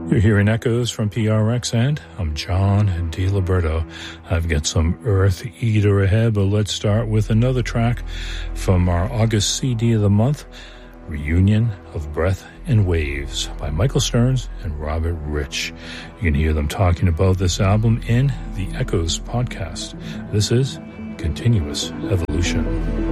You're hearing echoes from PRX, and I'm John DiLiberto. I've got some Earth Eater ahead, but let's start with another track from our August CD of the month, Reunion of Breath and Waves by Michael Stearns and Robert Rich. You can hear them talking about this album in the Echoes podcast. This is Continuous Evolution.